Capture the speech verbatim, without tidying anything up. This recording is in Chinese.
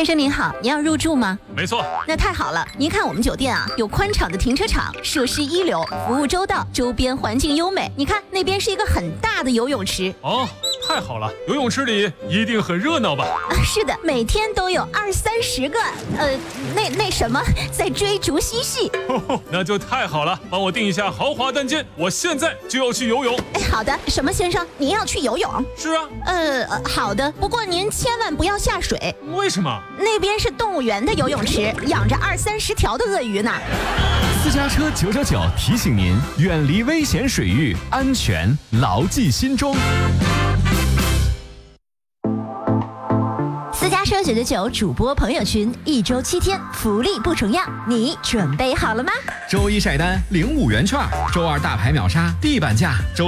先生您好，您要入住吗？ 没错。 那太好了，您看我们酒店啊，有宽敞的停车场，设施一流，服务周到，周边环境优美。你看那边是一个很大的游泳池。 哦，太好了，游泳池里一定很热闹吧？ 啊，是的，每天都有二三十个，呃，那那什么，在追逐嬉戏。 哦，那就太好了，帮我订一下豪华单间，我现在就要去游泳。 哎，好的，什么先生，您要去游泳？ 是啊。 呃，好的，不过您千万不要下水。 为什么？ 那边是动物园的游泳池，养着二三十条的鳄鱼呢。 私家车九九九提醒您，远离危险水域，安全牢记心中。 私家车九九九主播朋友群，一周七天，福利不重样，你准备好了吗？ 周一晒单领五元券，周二大牌秒杀地板价，周